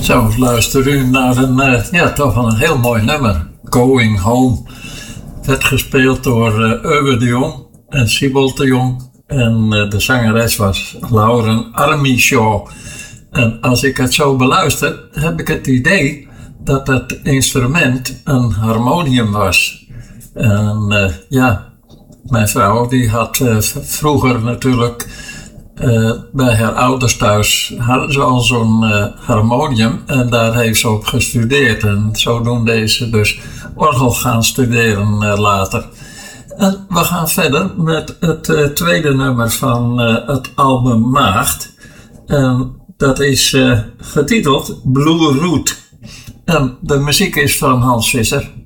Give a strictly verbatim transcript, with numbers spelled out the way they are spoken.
Zo, luister u naar een, uh, ja, toch wel een heel mooi nummer. Going Home. Werd gespeeld door uh, Euwe de Jong en Siebold de Jong. En uh, de zangeres was Lauren Armishaw. En als ik het zo beluister, heb ik het idee dat het instrument een harmonium was. En uh, ja, mijn vrouw die had uh, vroeger natuurlijk uh, bij haar ouders thuis hadden ze al zo'n uh, harmonium en daar heeft ze op gestudeerd. En zodoende is ze dus orgel gaan studeren uh, later. En we gaan verder met het uh, tweede nummer van uh, het album Maagd. En dat is uh, getiteld Blue Root. En de muziek is van Hans Visser.